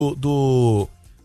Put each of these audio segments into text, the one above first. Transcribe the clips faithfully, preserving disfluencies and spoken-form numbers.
do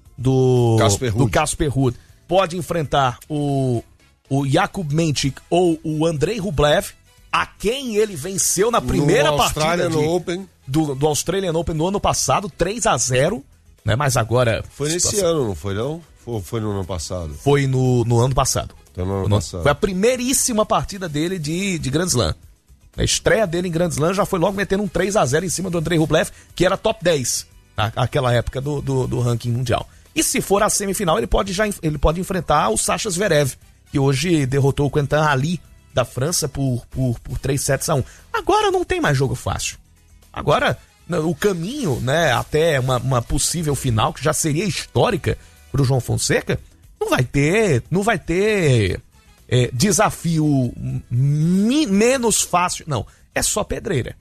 do Casper Ruud. do Casper Ruud pode enfrentar o, o Jakub Menchik ou o Andrei Rublev, a quem ele venceu na primeira no partida de, Open. Do, do Australian Open no ano passado, três a zero, né? Mas agora... Foi nesse situação... ano, não foi não? Foi, foi no ano passado? Foi no, no ano passado. Então, no ano no, passado. Foi a primeiríssima partida dele de, de Grand Slam. A estreia dele em Grand Slam já foi logo metendo um três a zero em cima do Andrei Rublev, que era top dez naquela época do, do, do ranking mundial. E se for a semifinal, ele pode, já, ele pode enfrentar o Sasha Zverev, que hoje derrotou o Quentin Ali da França por, por, por três sets a um. Agora não tem mais jogo fácil. Agora, o caminho, né, até uma, uma possível final, que já seria histórica para o João Fonseca, não vai ter, não vai ter é, desafio mi, menos fácil. Não, é só pedreira.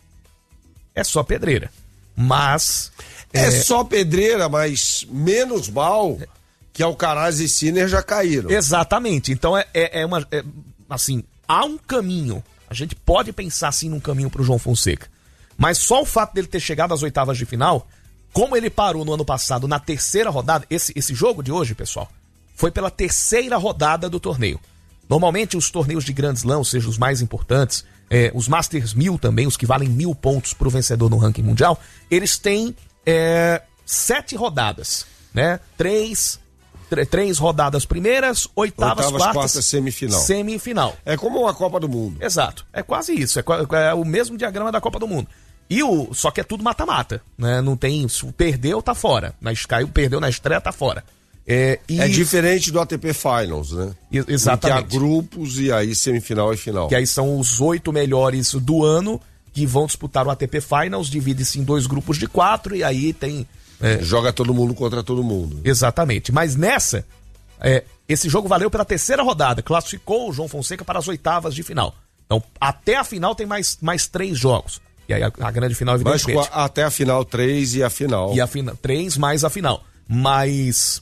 É só pedreira. Mas... É, é só pedreira, mas menos mal que Alcaraz e Sinner já caíram. Exatamente. Então é, é, é uma... É, assim, há um caminho. A gente pode pensar assim num caminho pro João Fonseca. Mas só o fato dele ter chegado às oitavas de final, como ele parou no ano passado na terceira rodada, esse, esse jogo de hoje, pessoal, foi pela terceira rodada do torneio. Normalmente os torneios de Grand Slam, ou seja, os mais importantes, é, os Masters mil também, os que valem mil pontos pro vencedor no ranking mundial, eles têm é, sete rodadas, né? Três... Três rodadas primeiras, oitavas, oitavas quartas, quartas, semifinal. Semifinal. É como a Copa do Mundo. Exato. É quase isso. É, é o mesmo diagrama da Copa do Mundo. E o, só que é tudo mata-mata, né? Não tem... Se perdeu, tá fora. Na, caiu, perdeu na estreia, tá fora. É, e... é diferente do A T P Finals, né? Exatamente. Que há grupos e aí semifinal e final. Que aí são os oito melhores do ano que vão disputar o A T P Finals. Divide-se em dois grupos de quatro e aí tem... É. Joga todo mundo contra todo mundo. Exatamente. Mas nessa, é, esse jogo valeu pela terceira rodada. Classificou o João Fonseca para as oitavas de final. Então, até a final tem mais, mais três jogos. E aí a, a grande final, evidentemente. Mas até a final, três e a final. E a final, três mais a final. Mas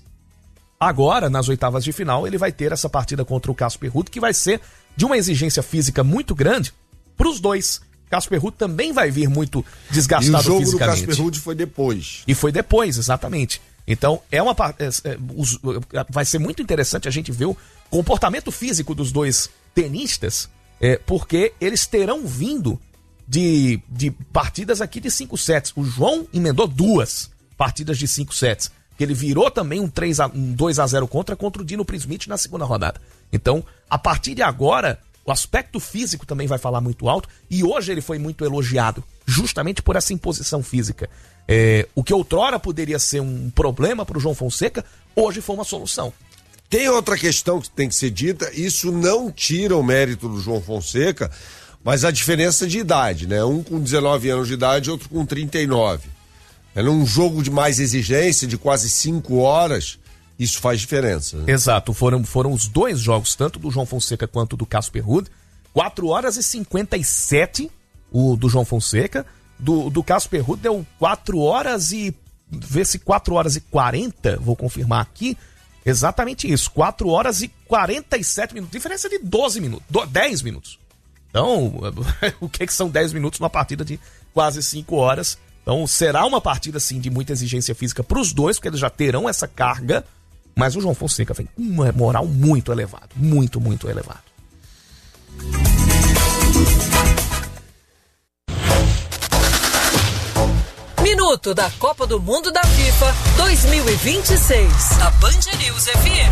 agora, nas oitavas de final, ele vai ter essa partida contra o Casper Ruud, que vai ser de uma exigência física muito grande para os dois. Casper Ruud também vai vir muito desgastado fisicamente. E o jogo fisicamente. do Casper Ruud foi depois. E foi depois, exatamente. Então, é uma é, é, os, vai ser muito interessante a gente ver o comportamento físico dos dois tenistas, é, porque eles terão vindo de, de partidas aqui de cinco sets. O João emendou duas partidas de cinco sets, que ele virou também um, três a, um dois a zero contra, contra o Dino Prismich na segunda rodada. Então, a partir de agora... O aspecto físico também vai falar muito alto e hoje ele foi muito elogiado, justamente por essa imposição física. É, o que outrora poderia ser um problema para o João Fonseca, hoje foi uma solução. Tem outra questão que tem que ser dita, isso não tira o mérito do João Fonseca, mas a diferença de idade, né? Um com dezenove anos de idade, outro com trinta e nove. É num jogo de mais exigência, de quase cinco horas... Isso faz diferença. Né? Exato, foram, foram os dois jogos, tanto do João Fonseca quanto do Casper Ruud. quatro horas e cinquenta e sete, o do João Fonseca. Do, do Casper Ruud deu quatro horas e... Vê se quatro horas e quarenta, vou confirmar aqui. Exatamente isso, quatro horas e quarenta e sete minutos. Diferença de doze minutos, dez minutos. Então, o que, que são dez minutos numa partida de quase cinco horas? Então, será uma partida, sim, de muita exigência física para os dois, porque eles já terão essa carga. Mas o João Fonseca vem com uma moral muito elevado. Muito, muito elevado. Minuto da Copa do Mundo da FIFA dois mil e vinte e seis. A Band News F M.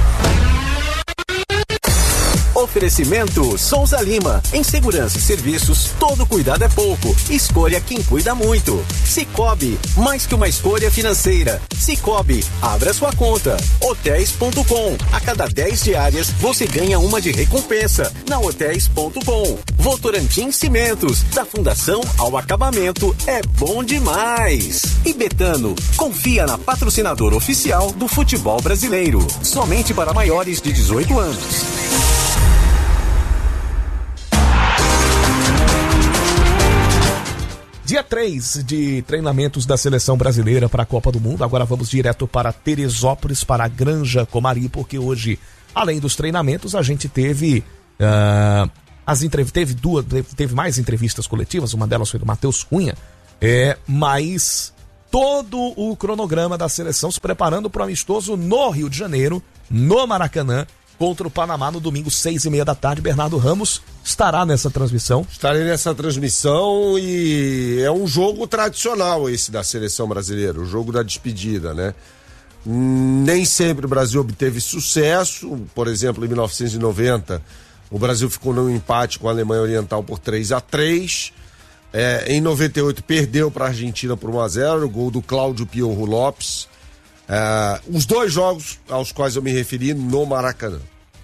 Oferecimento Souza Lima. Em segurança e serviços, todo cuidado é pouco. Escolha quem cuida muito. Sicoob, mais que uma escolha financeira. Sicoob, abra sua conta. Hotéis ponto com. A cada dez diárias, você ganha uma de recompensa. Na Hotéis ponto com. Votorantim Cimentos. Da fundação ao acabamento, é bom demais. E Betano, confia na patrocinadora oficial do futebol brasileiro. Somente para maiores de dezoito anos. Dia três de treinamentos da seleção brasileira para a Copa do Mundo. Agora vamos direto para Teresópolis, para a Granja Comari, porque hoje, além dos treinamentos, a gente teve uh, as entrev- teve duas, teve mais entrevistas coletivas. Uma delas foi do Matheus Cunha, é, mas todo o cronograma da seleção se preparando para o amistoso no Rio de Janeiro, no Maracanã, contra o Panamá no domingo, seis e meia da tarde. Bernardo Ramos estará nessa transmissão. Estarei nessa transmissão e é um jogo tradicional esse da seleção brasileira, o jogo da despedida, né? Nem sempre o Brasil obteve sucesso, por exemplo, em mil novecentos e noventa, o Brasil ficou num empate com a Alemanha Oriental por três a três. É, em noventa e oito perdeu para a Argentina por um a zero, o gol do Cláudio Piorro Lopes. É, os dois jogos aos quais eu me referi no Maracanã.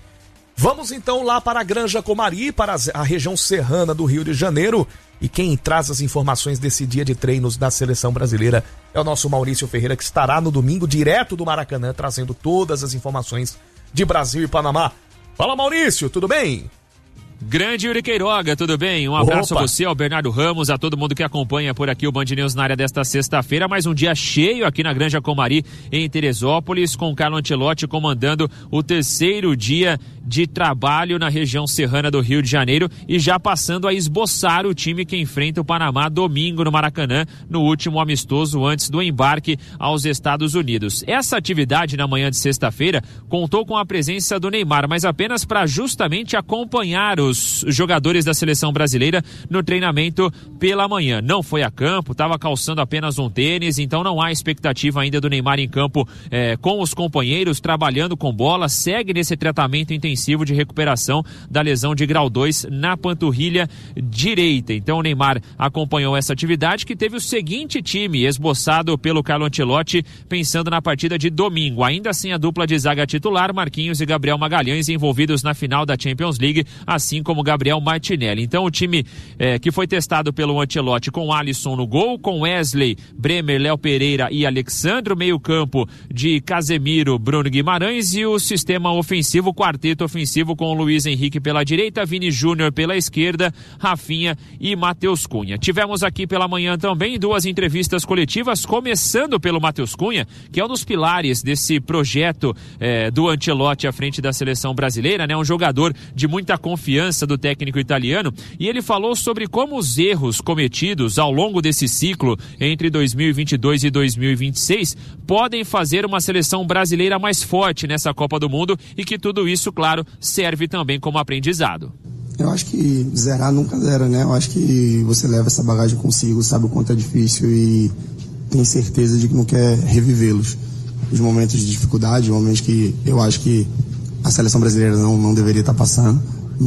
Vamos então lá para a Granja Comari, para a região serrana do Rio de Janeiro. E quem traz as informações desse dia de treinos da seleção brasileira é o nosso Maurício Ferreira, que estará no domingo direto do Maracanã, trazendo todas as informações de Brasil e Panamá. Fala, Maurício, tudo bem? Grande Yuri Queiroga, tudo bem? Um abraço Opa. a você, ao Bernardo Ramos, a todo mundo que acompanha por aqui o Band News na área desta sexta-feira. Mais um dia cheio aqui na Granja Comari, em Teresópolis, com Carlo Ancelotti comandando o terceiro dia de trabalho na região serrana do Rio de Janeiro e já passando a esboçar o time que enfrenta o Panamá domingo no Maracanã, no último amistoso antes do embarque aos Estados Unidos. Essa atividade na manhã de sexta-feira contou com a presença do Neymar, mas apenas para justamente acompanhar os jogadores da seleção brasileira no treinamento pela manhã. Não foi a campo, estava calçando apenas um tênis, então não há expectativa ainda do Neymar em campo eh, com os companheiros, trabalhando com bola, segue nesse tratamento intensivo de recuperação da lesão de grau dois na panturrilha direita. Então o Neymar acompanhou essa atividade, que teve o seguinte time esboçado pelo Carlo Ancelotti pensando na partida de domingo, ainda sem a dupla de zaga titular, Marquinhos e Gabriel Magalhães envolvidos na final da Champions League, assim como Gabriel Martinelli. Então o time eh, que foi testado pelo Ancelotti com Alisson no gol, com Wesley, Bremer, Léo Pereira e Alexandro, meio campo de Casemiro, Bruno Guimarães, e o sistema ofensivo, quarteto ofensivo com Luiz Henrique pela direita, Vini Júnior pela esquerda, Rafinha e Matheus Cunha. Tivemos aqui pela manhã também duas entrevistas coletivas, começando pelo Matheus Cunha, que é um dos pilares desse projeto eh, do Ancelotti à frente da seleção brasileira, né? Um jogador de muita confiança do técnico italiano, e ele falou sobre como os erros cometidos ao longo desse ciclo entre dois mil e vinte e dois e dois mil e vinte e seis podem fazer uma seleção brasileira mais forte nessa Copa do Mundo, e que tudo isso, claro, serve também como aprendizado. Eu acho que zerar nunca zera, né? Eu acho que você leva essa bagagem consigo, sabe o quanto é difícil e tem certeza de que não quer revivê-los. Os momentos de dificuldade, momentos que eu acho que a seleção brasileira não, não deveria estar passando,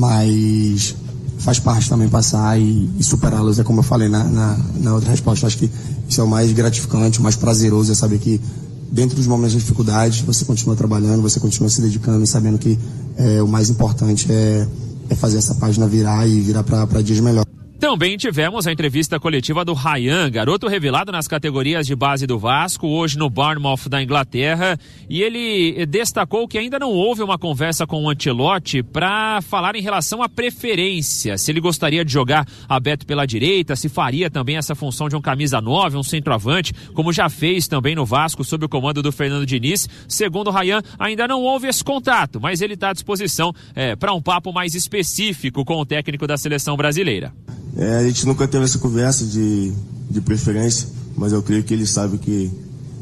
mas faz parte também passar e, e superá-los. É como eu falei na, na, na outra resposta. Eu acho que isso é o mais gratificante, o mais prazeroso, é saber que dentro dos momentos de dificuldade você continua trabalhando, você continua se dedicando e sabendo que é, o mais importante é, é fazer essa página virar e virar para dias melhores. Também tivemos a entrevista coletiva do Ryan, garoto revelado nas categorias de base do Vasco, hoje no Bournemouth da Inglaterra, e ele destacou que ainda não houve uma conversa com o Ancelotti para falar em relação à preferência, se ele gostaria de jogar aberto pela direita, se faria também essa função de um camisa nove, um centroavante, como já fez também no Vasco sob o comando do Fernando Diniz. Segundo o Ryan, ainda não houve esse contato, mas ele está à disposição é, para um papo mais específico com o técnico da seleção brasileira. É, a gente nunca teve essa conversa de, de preferência, mas eu creio que ele sabe que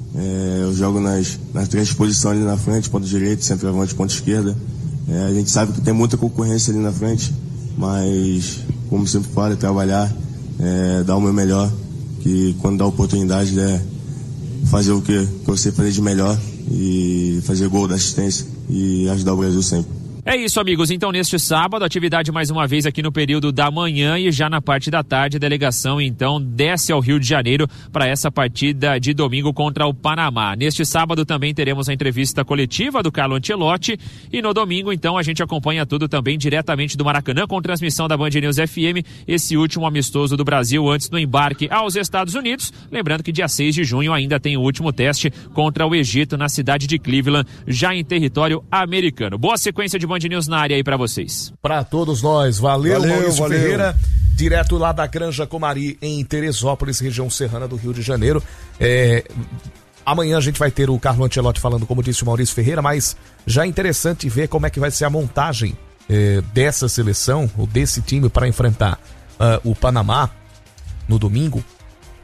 é, eu jogo nas, nas três posições ali na frente, ponto direito, centroavante, ponto esquerda. É, a gente sabe que tem muita concorrência ali na frente, mas, como sempre falo, é trabalhar, é, dar o meu melhor, que quando dá oportunidade é fazer o que, que eu sei fazer de melhor e fazer gol da assistência e ajudar o Brasil sempre. É isso, amigos. Então, neste sábado, atividade mais uma vez aqui no período da manhã, e já na parte da tarde, a delegação, então, desce ao Rio de Janeiro para essa partida de domingo contra o Panamá. Neste sábado também teremos a entrevista coletiva do Carlo Ancelotti, e no domingo, então, a gente acompanha tudo também diretamente do Maracanã, com transmissão da Band News F M, esse último amistoso do Brasil antes do embarque aos Estados Unidos. Lembrando que dia seis de junho ainda tem o último teste contra o Egito na cidade de Cleveland, já em território americano. Boa sequência de Band News na área aí pra vocês. Pra todos nós, valeu, valeu Maurício valeu. Ferreira, direto lá da Granja Comari, em Teresópolis, região serrana do Rio de Janeiro. É, amanhã a gente vai ter o Carlo Ancelotti falando, como disse o Maurício Ferreira, mas já é interessante ver como é que vai ser a montagem é, dessa seleção, ou desse time, para enfrentar uh, o Panamá no domingo.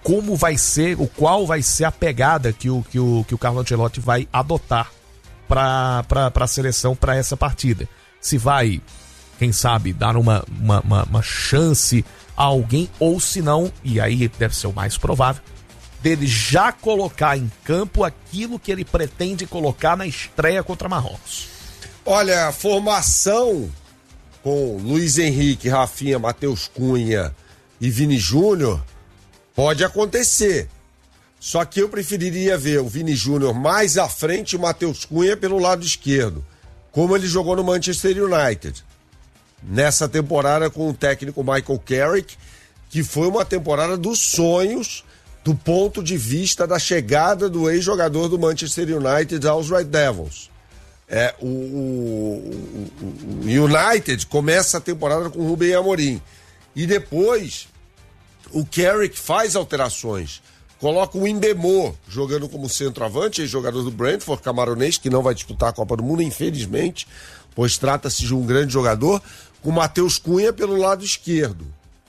como vai ser, o qual vai ser a pegada que o, que o, que o Carlo Ancelotti vai adotar para a seleção para essa partida. Se vai, quem sabe, dar uma, uma, uma, uma chance a alguém, ou se não, e aí deve ser o mais provável, dele já colocar em campo aquilo que ele pretende colocar na estreia contra Marrocos. Olha, a formação com Luiz Henrique, Rafinha, Matheus Cunha e Vini Júnior pode acontecer. Só que eu preferiria ver o Vini Júnior mais à frente e o Matheus Cunha pelo lado esquerdo, como ele jogou no Manchester United. Nessa temporada com o técnico Michael Carrick, que foi uma temporada dos sonhos do ponto de vista da chegada do ex-jogador do Manchester United aos Red Devils. É, o, o, o United começa a temporada com o Rubem Amorim. E depois o Carrick faz alterações. Coloca o Mbemo jogando como centroavante, ex-jogador do Brentford, camaronês, que não vai disputar a Copa do Mundo, infelizmente, pois trata-se de um grande jogador, com o Matheus Cunha pelo lado esquerdo.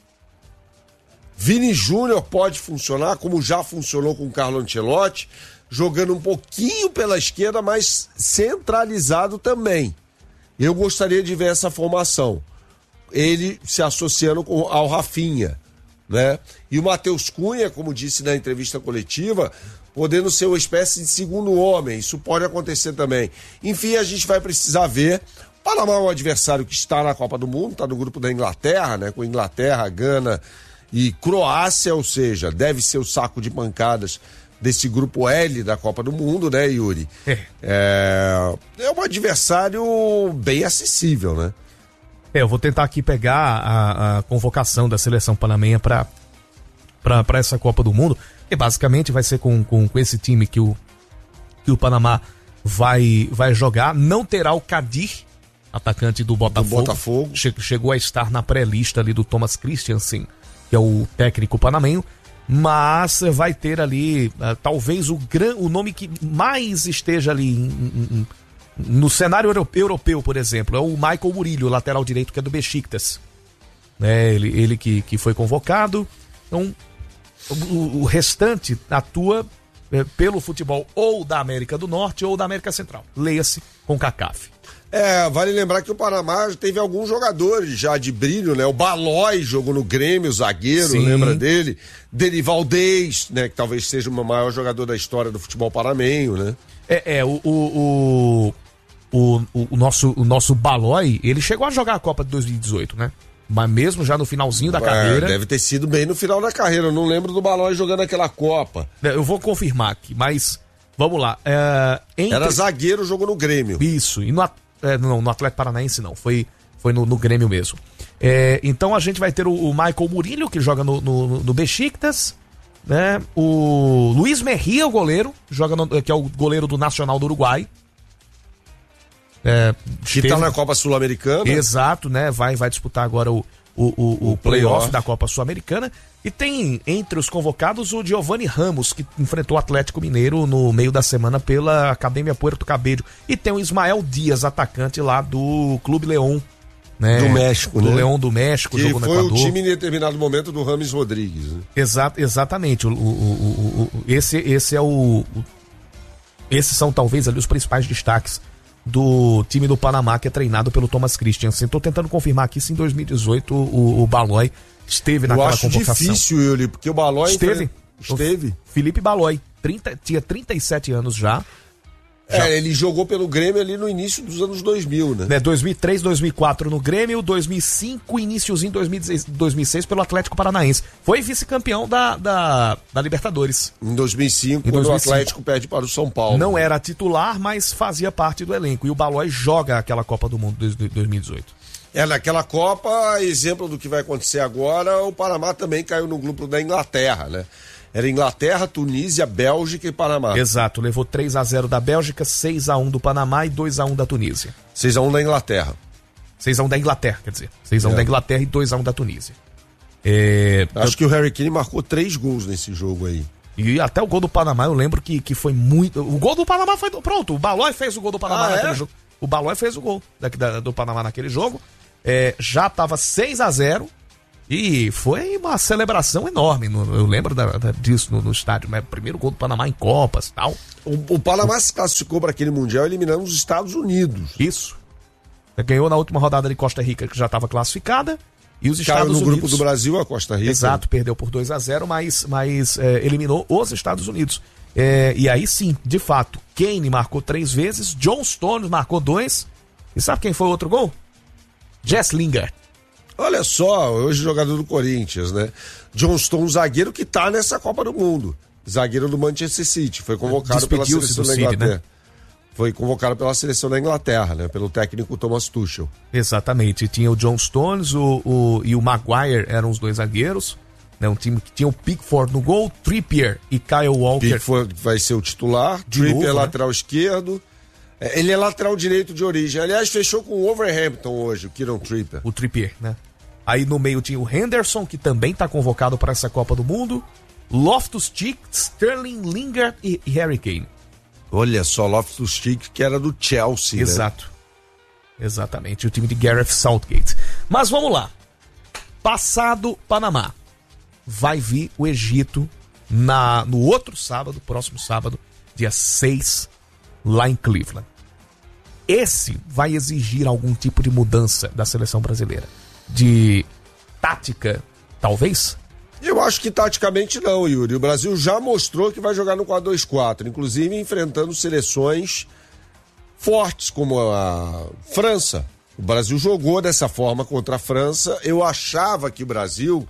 Vini Júnior pode funcionar, como já funcionou com o Carlo Ancelotti, jogando um pouquinho pela esquerda, mas centralizado também. Eu gostaria de ver essa formação. Ele se associando com, ao Rafinha, né? E o Matheus Cunha, como disse na entrevista coletiva, podendo ser uma espécie de segundo homem. Isso pode acontecer também. Enfim, a gente vai precisar ver. O Panamá é um adversário que está na Copa do Mundo, está no grupo da Inglaterra, né? Com Inglaterra, Gana e Croácia, ou seja, deve ser o saco de pancadas desse grupo L da Copa do Mundo, né, Yuri? É, é, é um adversário bem acessível, né? É, eu vou tentar aqui pegar a, a convocação da seleção panamenha para para essa Copa do Mundo, e basicamente vai ser com, com, com esse time que o, que o Panamá vai, vai jogar. Não terá o Kadir, atacante do Botafogo. Do Botafogo. Che, chegou a estar na pré-lista ali do Thomas Christiansen, que é o técnico panamenho, mas vai ter ali uh, talvez o, gran, o nome que mais esteja ali em, em, em, no cenário europeu, por exemplo, é o Michael Murillo, lateral direito, que é do Besiktas. É, ele ele que, que foi convocado. Então, o, o restante atua é, pelo futebol ou da América do Norte ou da América Central. Leia-se com CACAF. É, vale lembrar que o Panamá teve alguns jogadores já de brilho, né? O Balói jogou no Grêmio, o zagueiro, Sim. lembra dele? Deni Valdez, né? Que talvez seja o maior jogador da história do futebol panamenho, né? É, é o, o, o, o, o, nosso, o nosso Balói, ele chegou a jogar a Copa de dois mil e dezoito, né? Mas mesmo já no finalzinho da é, carreira... Deve ter sido bem no final da carreira, eu não lembro do Balói jogando aquela Copa. Eu vou confirmar aqui, mas vamos lá. É, entre... Era zagueiro, jogou no Grêmio. Isso, e no É, não, no Atlético Paranaense não, foi, foi no, no Grêmio mesmo. É, então a gente vai ter o, o Michael Murillo, que joga no, no, no Besiktas, né? O Luiz Mejia, o goleiro, joga no, que é o goleiro do Nacional do Uruguai. É, que esteve... tá na Copa Sul-Americana. Exato, né? Vai, vai disputar agora o, o, o, o playoff da Copa Sul-Americana. E tem entre os convocados o Giovanni Ramos, que enfrentou o Atlético Mineiro no meio da semana pela Academia Puerto Cabello. E tem o Ismael Dias, atacante lá do Clube León, né? Do México, do né? León do México, que jogou no foi Equador. O time em determinado momento do Rames Rodrigues, né? Exa exatamente. O, o, o, o, esse, esse é o, o... Esses são talvez ali os principais destaques do time do Panamá, que é treinado pelo Thomas Christiansen. Estou tentando confirmar aqui se em dois mil e dezoito o, o Balói esteve naquela convocação. Eu acho difícil, Yuri, porque o Balói... Esteve. Esteve. Felipe Balói, trinta, tinha trinta e sete anos já. É, já. Ele jogou pelo Grêmio ali no início dos anos dois mil, né? né dois mil e três, dois mil e quatro no Grêmio, dois mil e cinco, iniciozinho dois mil e seis pelo Atlético Paranaense. Foi vice-campeão da, da, da Libertadores. Em dois mil e cinco, em quando dois mil e cinco. O Atlético perde para o São Paulo. Não era titular, mas fazia parte do elenco. E o Balói joga aquela Copa do Mundo de dois mil e dezoito. É, naquela Copa, exemplo do que vai acontecer agora, o Panamá também caiu no grupo da Inglaterra, né? Era Inglaterra, Tunísia, Bélgica e Panamá. Exato, levou três a zero da Bélgica, seis a um do Panamá e dois a um da Tunísia. seis a um da Inglaterra. seis a um da Inglaterra, quer dizer. seis a um é. da Inglaterra e dois a um da Tunísia. É... Acho eu... que o Harry Kane marcou três gols nesse jogo aí. E até o gol do Panamá, eu lembro que, que foi muito... O gol do Panamá foi... Pronto, o Balói fez o gol do Panamá ah, naquele é? jogo. O Balói fez o gol daqui, da, do Panamá naquele jogo. É, já estava seis a zero E foi uma celebração enorme, no, eu lembro da, da, disso no, no estádio, né? Primeiro gol do Panamá em Copas e tal. O, o Panamá se classificou para aquele Mundial eliminando os Estados Unidos. Isso. Ganhou na última rodada de Costa Rica, que já estava classificada. E os Estados Caiu no Unidos... grupo do Brasil, a Costa Rica. Exato, perdeu por dois a zero, mas, mas é, eliminou os Estados Unidos. É, e aí sim, de fato, Kane marcou três vezes, John Stones marcou dois. E sabe quem foi o outro gol? Jess Lingard. Olha só, hoje jogador do Corinthians, né? John Stones, zagueiro que tá nessa Copa do Mundo. Zagueiro do Manchester City, foi convocado pela seleção da Inglaterra. City, né? Foi convocado pela seleção da Inglaterra, né? Pelo técnico Thomas Tuchel. Exatamente, tinha o John Stones o, o, e o Maguire eram os dois zagueiros. Né? Um time que tinha o Pickford no gol, Trippier e Kyle Walker. Pickford vai ser o titular, de Trippier novo, é lateral né? esquerdo. Ele é lateral direito de origem. Aliás, fechou com o Wolverhampton hoje, o Kieran Trippier. O Trippier, né? Aí no meio tinha o Henderson, que também está convocado para essa Copa do Mundo. Loftus-Cheek, Sterling, Lingard e Harry Kane. Olha só, Loftus-Cheek, que era do Chelsea, Exato. Né? Exatamente, o time de Gareth Southgate. Mas vamos lá. Passado Panamá, vai vir o Egito na, no outro sábado, próximo sábado, dia seis, lá em Cleveland. Esse vai exigir algum tipo de mudança da seleção brasileira. De tática, talvez? Eu acho que taticamente não, Yuri. O Brasil já mostrou que vai jogar no quatro dois quatro, inclusive enfrentando seleções fortes como a França. O Brasil jogou dessa forma contra a França. Eu achava que o Brasil,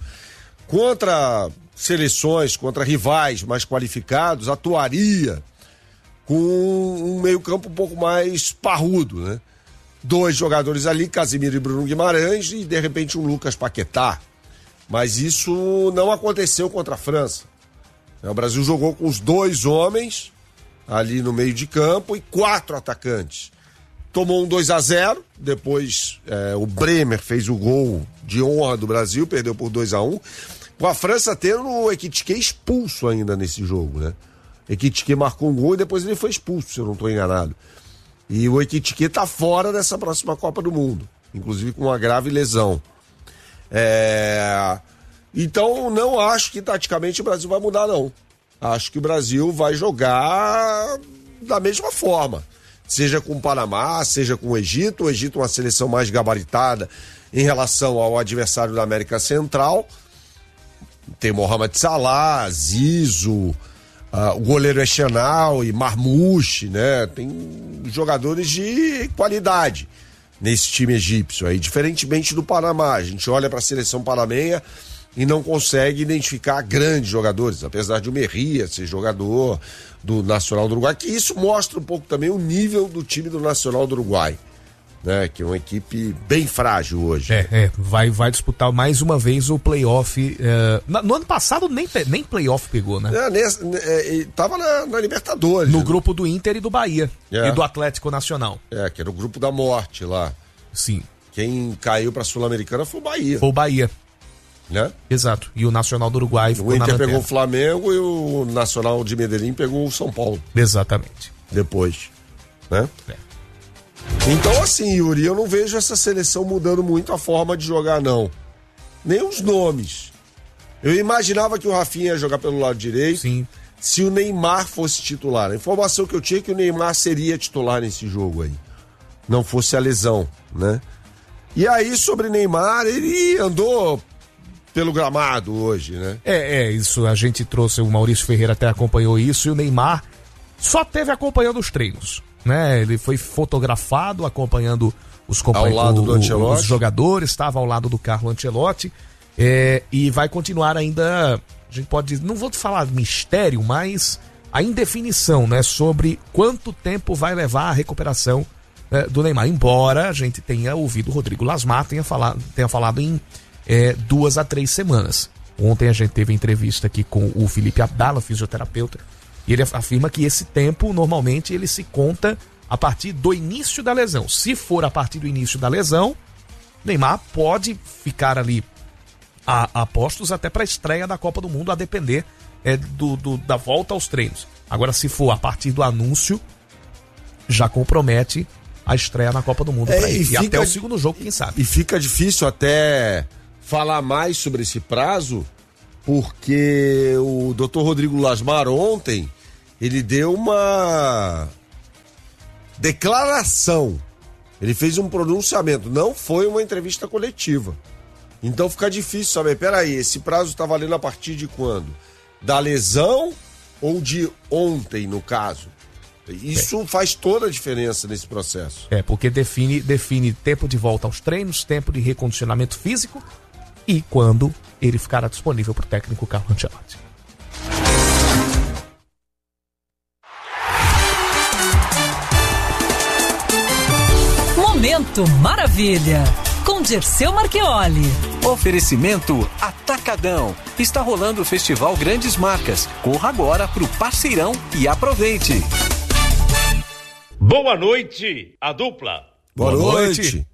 contra seleções, contra rivais mais qualificados, atuaria com um meio-campo um pouco mais parrudo, né? Dois jogadores ali, Casemiro e Bruno Guimarães, e de repente um Lucas Paquetá. Mas isso não aconteceu contra a França. O Brasil jogou com os dois homens ali no meio de campo e quatro atacantes. Tomou um dois a zero, depois é, o Bremer fez o gol de honra do Brasil, perdeu por dois a um. Com a França tendo o Ekitike expulso ainda nesse jogo, né? Ekitike marcou um gol e depois ele foi expulso, se eu não estou enganado. E o Ekitike está fora dessa próxima Copa do Mundo, inclusive com uma grave lesão. É... Então não acho que taticamente o Brasil vai mudar, não. Acho que o Brasil vai jogar da mesma forma, seja com o Panamá, seja com o Egito. O Egito é uma seleção mais gabaritada em relação ao adversário da América Central. Tem Mohamed Salah, Zizou, Uh, o goleiro é Chenal e Marmouche, né? Tem jogadores de qualidade nesse time egípcio aí, diferentemente do Panamá. A gente olha para a seleção panamenha e não consegue identificar grandes jogadores, apesar de o Merria ser jogador do Nacional do Uruguai, que isso mostra um pouco também o nível do time do Nacional do Uruguai, né? Que é uma equipe bem frágil hoje. É, é vai, vai disputar mais uma vez o playoff. É, no ano passado nem, nem playoff pegou, né? É, nesse, é, tava na, na Libertadores. No né? grupo do Inter e do Bahia. É. E do Atlético Nacional. É, que era o grupo da morte lá. Sim. Quem caiu pra Sul-Americana foi o Bahia. Foi o Bahia. Né? Exato. E o Nacional do Uruguai ficou na lanterna. O Inter pegou o Flamengo e o Nacional de Medellín pegou o São Paulo. Exatamente. Depois. Né? É. Então, assim, Yuri, eu não vejo essa seleção mudando muito a forma de jogar, não. Nem os nomes. Eu imaginava que o Rafinha ia jogar pelo lado direito. Sim. Se o Neymar fosse titular. A informação que eu tinha é que o Neymar seria titular nesse jogo aí. Não fosse a lesão, né? E aí, sobre Neymar, ele andou pelo gramado hoje, né? É, é, isso a gente trouxe, o Maurício Ferreira até acompanhou isso, e o Neymar só teve acompanhando os treinos. Né? Ele foi fotografado acompanhando os companheiros, os jogadores, estava ao lado do Carlo Ancelotti, é, e vai continuar ainda, a gente pode dizer, não vou te falar mistério, mas a indefinição, né, sobre quanto tempo vai levar a recuperação é, do Neymar, embora a gente tenha ouvido o Rodrigo Lasmar tenha falado, tenha falado em é, duas a três semanas. Ontem a gente teve entrevista aqui com o Felipe Abdala, fisioterapeuta, e ele afirma que esse tempo, normalmente, ele se conta a partir do início da lesão. Se for a partir do início da lesão, Neymar pode ficar ali a, a postos até para a estreia da Copa do Mundo, a depender é, do, do, da volta aos treinos. Agora, se for a partir do anúncio, já compromete a estreia na Copa do Mundo é, para ele. E, e fica, até o segundo jogo, quem sabe. E fica difícil até falar mais sobre esse prazo, porque o doutor Rodrigo Lasmar ontem, ele deu uma declaração, ele fez um pronunciamento, não foi uma entrevista coletiva. Então fica difícil saber, peraí, esse prazo está valendo a partir de quando? Da lesão ou de ontem, no caso? Isso é. Faz toda a diferença nesse processo. É, porque define, define tempo de volta aos treinos, tempo de recondicionamento físico e quando ele ficará disponível para o técnico Carlo Ancelotti. Momento Maravilha, com Dirceu Marchioli. Oferecimento Atacadão. Está rolando o Festival Grandes Marcas. Corra agora pro Parceirão e aproveite. Boa noite, a dupla. Boa, Boa noite. noite.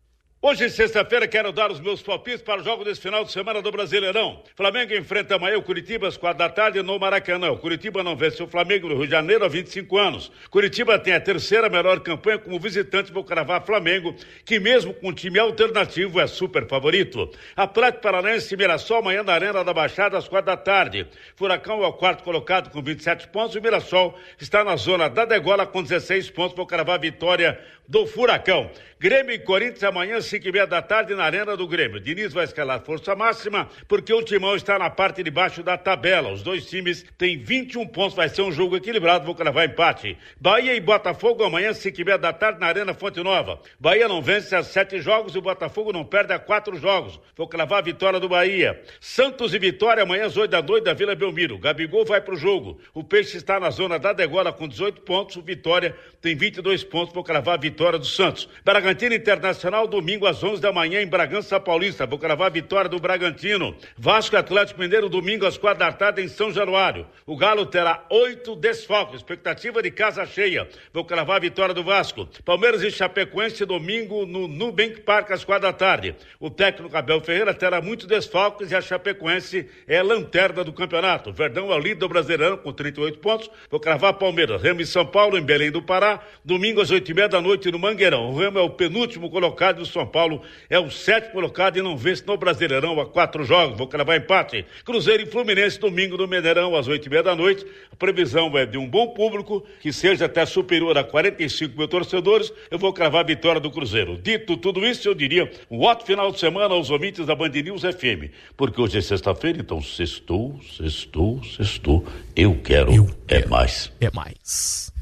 Hoje, sexta-feira, quero dar os meus palpites para o jogo desse final de semana do Brasileirão. Flamengo enfrenta amanhã o Curitiba às quatro da tarde no Maracanã. O Curitiba não vence o Flamengo no Rio de Janeiro há vinte e cinco anos. Curitiba tem a terceira melhor campanha como visitante. Vou cravar Flamengo, que mesmo com um time alternativo é super favorito. Atlético Paranaense e Mirassol amanhã na Arena da Baixada às quatro da tarde. Furacão é o quarto colocado com vinte e sete pontos. O Mirassol está na zona da degola com dezesseis pontos. Vou cravar a vitória do Furacão. Grêmio e Corinthians amanhã, cinco e meia da tarde, na Arena do Grêmio. Diniz vai escalar força máxima, porque o Timão está na parte de baixo da tabela. Os dois times têm vinte e um pontos, vai ser um jogo equilibrado, vou cravar empate. Bahia e Botafogo amanhã, cinco e meia da tarde, na Arena Fonte Nova. Bahia não vence há sete jogos e o Botafogo não perde há quatro jogos. Vou cravar a vitória do Bahia. Santos e Vitória amanhã, às oito da noite, da Vila Belmiro. Gabigol vai pro jogo. O Peixe está na zona da degola com dezoito pontos. O Vitória tem vinte e dois pontos, vou cravar a vitória do Santos. Bragantino Internacional, domingo às onze da manhã em Bragança Paulista. Vou cravar a vitória do Bragantino. Vasco e Atlético Mineiro, domingo às quatro da tarde em São Januário. O Galo terá oito desfalques, expectativa de casa cheia. Vou cravar a vitória do Vasco. Palmeiras e Chapecoense, domingo no Nubank Park às quatro da tarde. O técnico Abel Ferreira terá muitos desfalques e a Chapecoense é a lanterna do campeonato. Verdão é o líder do Brasileirão com trinta e oito pontos. Vou cravar Palmeiras. Remo e São Paulo em Belém do Pará, domingo às oito e meia da noite no Mangueirão. O Remo é o penúltimo colocado e o São Paulo é o sétimo colocado e não vence no Brasileirão há quatro jogos. Vou cravar empate. Cruzeiro e Fluminense, domingo no Mineirão às oito e meia da noite. A previsão é de um bom público, que seja até superior a quarenta e cinco mil torcedores. Eu vou cravar a vitória do Cruzeiro. Dito tudo isso, eu diria um ótimo final de semana aos ouvintes da Band News F M. Porque hoje é sexta-feira, então sextou, sextou, sextou. Eu quero, eu quero é mais. É mais.